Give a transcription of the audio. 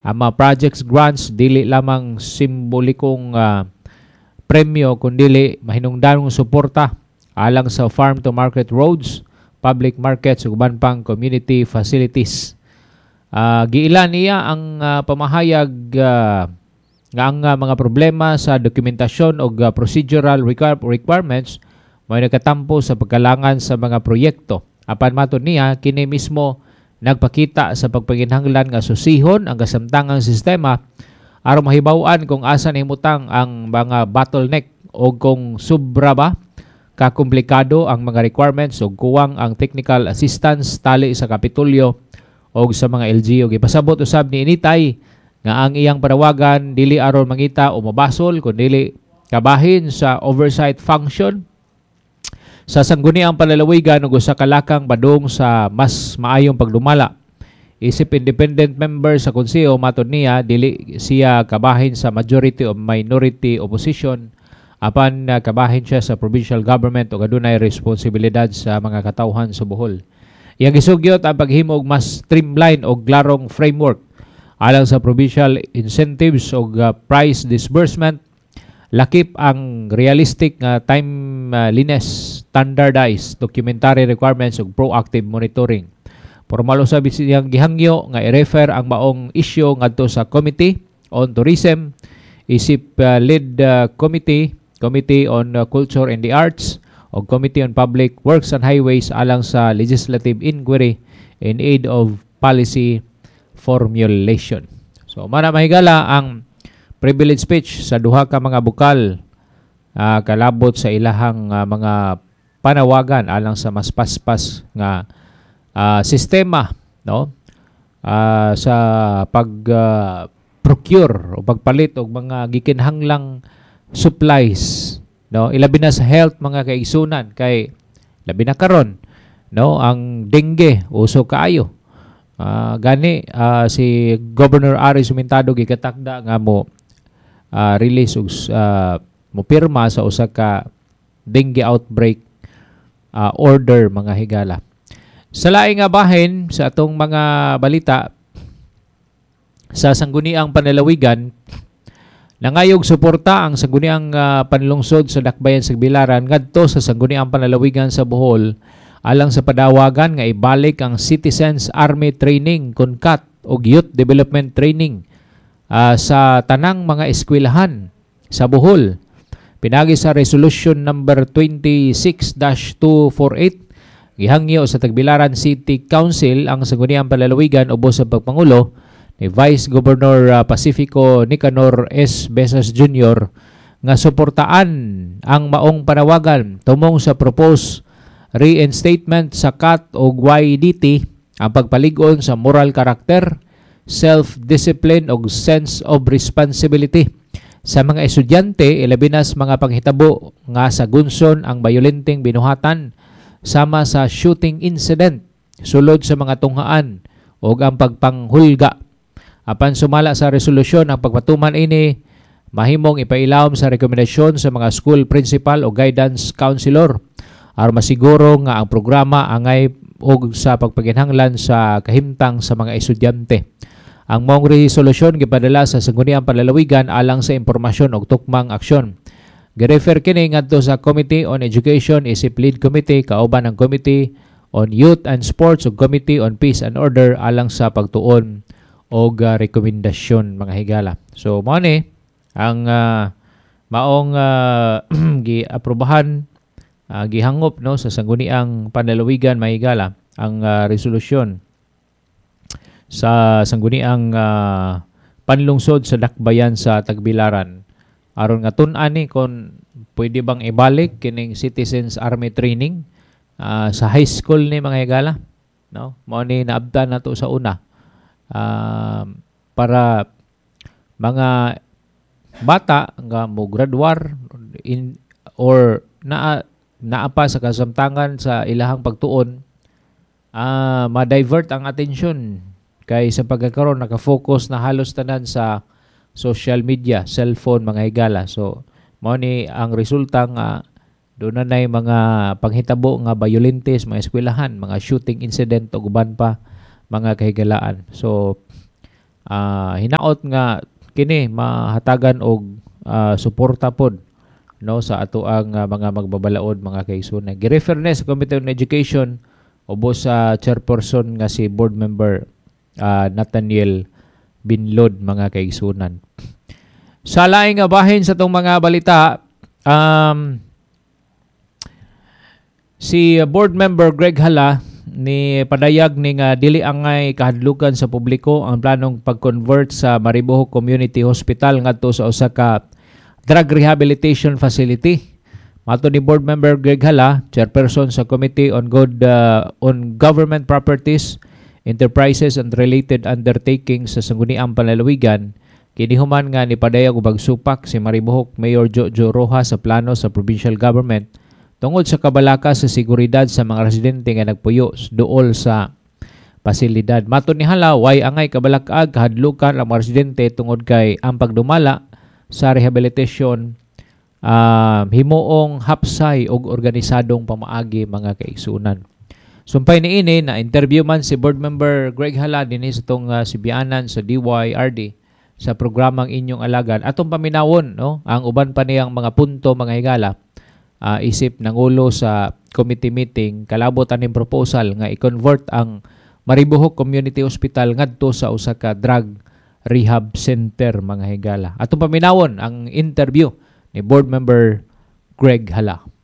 Ang mga projects grants dili lamang simbolikong premyo kundi mahinungdanong suporta alang sa farm to market roads, public markets ug uban pang community facilities. Giila niya ang pamahayag nga ang mga problema sa dokumentasyon o procedural requirements may nakatampo sa pagkalangan sa mga proyekto. Apan matud niya, kini mismo nagpakita sa pagpanginhanglan nga susihon ang kasamtangang sistema aron mahibaw-an kung asa nahimutang ang mga bottleneck o kung sobra ba kakomplikado ang mga requirements o kuwang ang technical assistance tali sa Kapitolyo o sa mga LGU. Gipasabot usab ni Initay nga ang iyang panawagan dili aron mangita o mabasol kundi kabahin sa oversight function sa sangguniang panlalawigan ug usa ka lakang badung sa mas maayong pagdumala. Isip independent member sa konseho matud niya dili siya kabahin sa majority o minority opposition apan kabahin siya sa provincial government ug adunay responsibilidad sa mga katawhan sa Bohol. Iyang gisugyot ang paghimo og mas streamline o glarong framework alang sa provincial incentives o price disbursement, lakip ang realistic nga timeliness, standardized documentary requirements ug proactive monitoring. Formal usab siyang gihangyo nga i-refer ang maong issue ngadto sa Committee on Tourism, isip lead Committee on Culture and the Arts o Committee on Public Works and Highways alang sa legislative inquiry in aid of policy formulation. So mana mahigala ang privilege speech sa duha ka mga bukal kalabot sa ilahang mga panawagan alang sa mas paspas nga sistema, no, sa pag procure o pagpalit og mga gikinhanglang supplies, no, ilabi na sa health mga kaigsunan kay labi na karon, no, ang dengue uso kaayo. Gani si Governor Ari Sumintado gikatakda nga mo release og mo pirma sa usa ka dengue outbreak order mga higala. Sa laing nga bahin sa atong mga balita sa sangguniang panlalawigan, nangayog suporta ang sangguniang panlungsod sa Dakbayan sa Bilaran ngadto sa sangguniang panlalawigan sa Bohol alang sa padawagan nga ibalik ang Citizens Army Training CONCAT o Youth Development Training sa tanang mga eskwelahan sa Bohol. Pinagi sa Resolution number 26-248, gihangyo sa Tagbilaran City Council ang sangguniang panlalawigan ubos sa pagpangulo ni Vice Governor Pacifico Nicanor S. Besas Jr. nga suportaan ang maong panawagan tumong sa proposed reinstatement sa CAT o YDT ang pagpaligon sa moral karakter, self-discipline o sense of responsibility sa mga estudyante, ilabinas mga panghitabo nga sa gunson ang bayolenteng binuhatan sama sa shooting incident sulod sa mga tunghaan o ang pagpanghulga. Apan sumala sa resolusyon ang pagpatuman ini mahimong ipailawom sa rekomendasyon sa mga school principal o guidance counselor aron masiguro nga ang programa angay og sa pagpaginhanglan sa kahimtang sa mga estudyante. Ang mong resolusyon gipadala sa sangguniang panlalawigan alang sa impormasyon og tukmang aksyon. Girefer kini ngadto sa Committee on Education isip lead committee kauban ang Committee on Youth and Sports ug Committee on Peace and Order alang sa pagtuon og rekomendasyon mga higala. So mao ni ang maong giaprobahan gihangop no sa sangguniang panlalawigan mga higala ang resolusyon sa sangguniang panlungsod sa Dakbayan sa Tagbilaran aron nga tun-an ni kung pwede bang ibalik kining Citizens Army Training sa high school ni mga higala, no, mao ni naabtan nato sa una para mga bata nga mo graduar or naapa sa kasamtangan sa ilahang pagtuon ma-divert ang atensyon kay sa pagkakaroon nakafocus na halos tanan sa social media, cellphone mga higala. So mao ni ang resulta nga doon na mga panghitabo nga violentes mga eskwelahan, mga shooting incident o guban pa mga kahigalaan. So hinaot nga kini mahatagan og suporta pod no sa ato ang mga magbabalaod mga kaigsunan. Girefer ni sa Committee on Education ubos sa chairperson nga si board member Nathaniel Binlod mga kaigsunan. Sa laing nga bahin sa tong mga balita, si board member Greg Hala ni padayag ni nga dili angay kahadlukan sa publiko ang planong pag-convert sa Maribohok Community Hospital ngadto sa usa ka drug rehabilitation facility. Mato ni board member Greg Hala, chairperson sa Committee on Government Properties, Enterprises and Related Undertakings sa Sangguniang Panlalawigan, kinihuman nga ni padayag ubag supak si Maribohok Mayor Jojo Rojas sa plano sa provincial government tungod sa kabalaka sa seguridad sa mga residente nga nagpuyo duol sa pasilidad. Mato ni Hala, way angay kabalakag kahadlukan ang mga residente tungod kay ang pagdumala sa rehabilitation himuong hapsay og organisadong pamaagi mga kaigsunan. Sumpay ni ini na interview man si board member Greg Hala dinhi sa tong sibianan sa DYRD sa programang Inyong Alagan. Atong paminawon no ang uban pa niyang mga punto mga higala isip nangulo sa committee meeting kalabot aning proposal nga i-convert ang Maribohok Community Hospital ngadto sa usa ka drug rehab center mga higala. Atong paminawon ang interview ni board member Greg Hala.